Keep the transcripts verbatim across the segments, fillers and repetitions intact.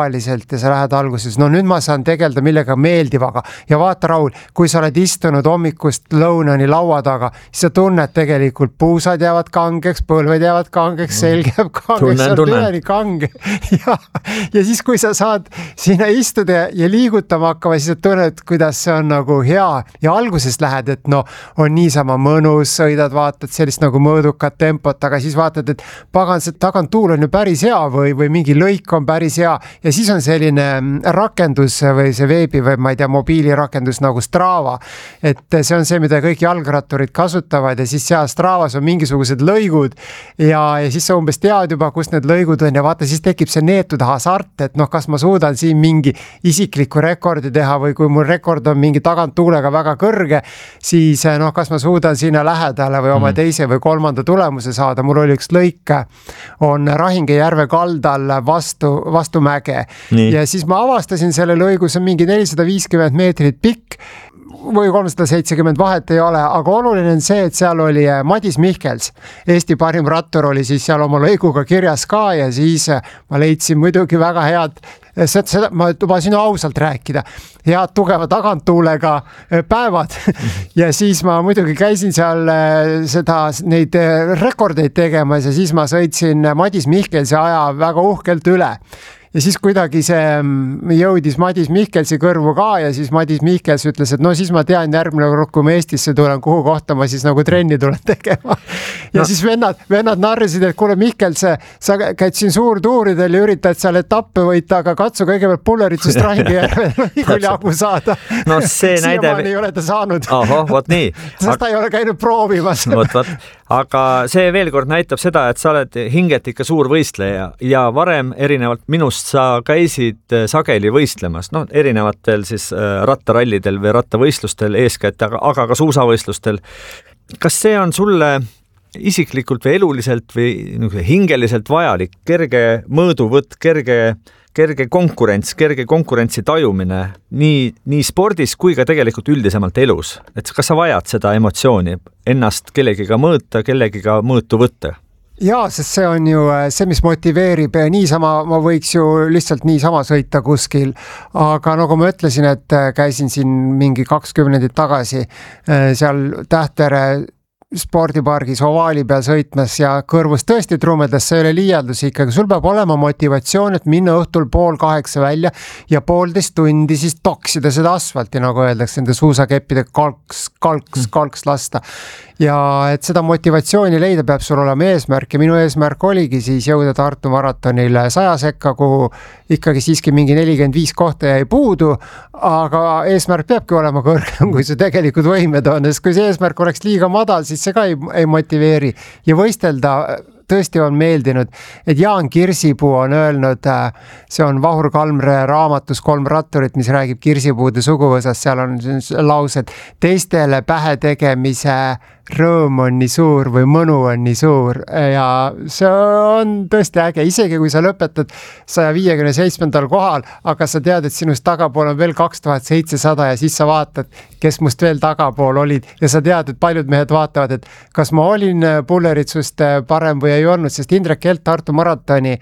ja sa lähed alguses, no nüüd ma saan tegeleda millega meeldivaga ja vaata Raul, kui sa oled istunud hommikust lõunani laua taga, siis sa tunned tegelikult puusad jäävad kangeks, põlved jäävad kangeks, selg jääb kangeks, sa oled üleni kange ja, ja siis kui sa saad sinna istuda ja liigutama hakkama, siis sa tunned, kuidas see on nagu hea ja alguses lähed, et no on niisama mõnus, sõidad, vaatad sellist nagu mõõdukat tempot, aga siis vaatad, et pagan, see tagantuul on ju päris hea või, või mingi lõik on päris hea ja Ja siis on selline rakendus või see veebi või ma ei tea, mobiilirakendus nagu Strava, et see on see, mida kõik jalgratturid kasutavad ja siis seal Stravas on mingisugused lõigud ja, ja siis sa umbes tead juba, kus need lõigud on ja vaata, siis tekib see neetud hasart, et noh, kas ma suudan siin mingi isikliku rekordi teha või kui mul rekord on mingi taganttuulega väga kõrge, siis noh, kas ma suudan sinna lähedale või oma mm. teise või kolmanda tulemuse saada. Mul oli üks lõik, on Rahinge järve kaldal vastu, vastu mäge. Nii. Ja siis ma avastasin selle lõigu, see on mingi nelisada viiskümmend meetrit pikk või kolmsada seitsekümmend, vahet ei ole, aga oluline on see, et seal oli Madis Mihkels, Eesti parim rattur oli siis seal oma lõiguga kirjas ka ja siis ma leidsin muidugi väga head, seda, ma lubasin ausalt rääkida, head tugeva taganttuulega päevad ja siis ma muidugi käisin seal seda, neid rekordeid tegemas ja siis ma sõitsin Madis Mihkelsi aja väga uhkelt üle. Ja siis kuidagi see jõudis Madis Mihkelsi kõrvu ka ja siis Madis Mihkels ütles, et no siis ma tean järgmine kord, kui ma Eestisse tulen, kuhu kohta ma siis nagu trenni tulen tegema. Ja no. siis vennad, vennad narrisid, et kuule Mihkels, sa käid siin suurtuuridel ja üritad seal etappe võita, aga katsu kõigepealt Pulleritsust Rahinge järvel küll jagu saada. No see näide... Siiamaani ei ole ta saanud. Oho, võt nii. Sest ta ei ole käinud proovimas. Võt, võt. Aga see veel kord näitab seda, et sa oled hinget ikka suur võistleja ja varem erinevalt minust sa käisid sageli võistlemas, no erinevatel siis rattarallidel või rattavõistlustel eeskätt, aga, aga ka suusavõistlustel. Kas see on sulle isiklikult või eluliselt või hingeliselt vajalik, kerge mõõduvõtt, kerge, kerge konkurents, kerge konkurentsi tajumine nii, nii spordis kui ka tegelikult üldisemalt elus? Et kas sa vajad seda emotsiooni, ennast kellegiga mõõta, kellegiga mõõtu võtta? Jaa, sest see on ju see, mis motiveerib. Niisama ma võiks ju lihtsalt niisama sõita kuskil, aga nagu ma ütlesin, et käisin siin mingi kakskümmend tagasi seal Tähtere spordipargis ovaali peal sõitmas ja kõrvus tõesti trumedas, see ei ole liialdus ikkagi. Sul peab olema motivatsioon, et minna õhtul pool kaheksa välja ja poolteist tundi siis toksida seda asfalti, nagu öeldakse, nende suusakeppide kalks, kalks, kalks lasta. Ja et seda motivatsiooni leida, peab sul olema eesmärk ja minu eesmärk oligi siis jõuda Tartu maratonil saja sekka, kuhu ikkagi siiski mingi nelikümmend viis kohta jäi puudu, aga eesmärk peabki olema kõrgem, kui see tegelikult võimed on, sest kui see eesmärk oleks liiga madal, siis see ka ei, ei motiveeri ja võistelda tõesti on meeldinud, et Jaan Kirsipuu on öelnud, see on Vahur Kalmre raamatus Kolm ratturit, mis räägib kirsipuude suguvõsast, seal on laused, teistele pähe tegemise rõõm on nii suur või mõnu on nii suur ja see on tõesti äge, isegi kui sa lõpetad saja viiekümne seitsmendal kohal, aga sa tead, et sinust tagapool on veel kaks tuhat seitsesada ja siis sa vaatad, kes must veel tagapool olid ja sa tead, et paljud mehed vaatavad, et kas ma olin Pulleritsust parem või ei olnud, sest Indrek Kelt Tartu maratoni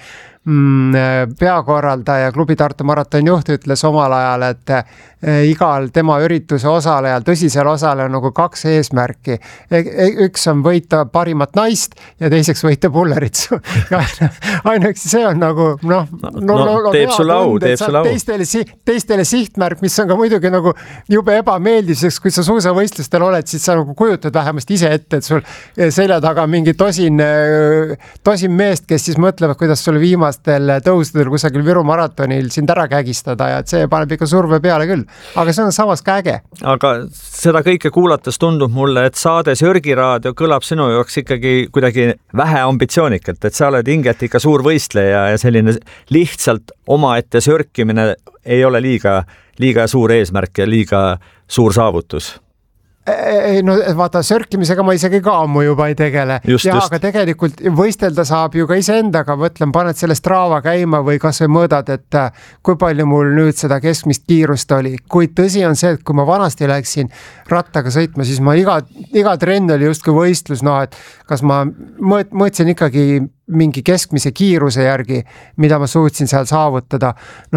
peakorraldaja, klubi Tartu maratoni juht ütles omal ajal, et igal tema ürituse osalejal, tõsisel osalejal nagu kaks eesmärki. Üks on võita parimat naist ja teiseks võita Pulleritsu. Ainuüksi see on nagu noh, no, no, no, no, teeb sul au, teeb sul au. Teistele, teistele sihtmärk, mis on ka muidugi nagu jube ebameeldiv, sest kui sa suusavõistlustel oled, siis sa nagu kujutad vähemasti ise ette, et sul selja taga mingi tosin, tosin meest, kes siis mõtlevad, kuidas sul viimast tõusudel kusagil Viru maratonil sind ära kägistada ja et see paneb ikka surve peale küll. Aga see on samas ka äge. Aga seda kõike kuulates tundub mulle, et saades Jörgiraadio kõlab sinu jaoks ikkagi kuidagi vähe ambitsioonikalt, et sa oled hinget ikka suur võistleja ja selline lihtsalt omaette sörkimine ei ole liiga, liiga suur eesmärk ja liiga suur saavutus. ei no vaata, sörkimisega ma isegi ka ammu juba ei tegele. Just, ja just. aga tegelikult võistelda saab ju ka iseendaga, mõtlen, paned selle Strava käima või kas või mõõdad, et kui palju mul nüüd seda keskmist kiirust oli. Kuid tõsi on see, et kui ma vanasti läksin rattaga sõitma, siis ma iga, iga trenn oli justkui võistlus, no et kas ma mõõt, mõõtsin ikkagi mingi keskmise kiiruse järgi, mida ma suutsin seal saavutada. No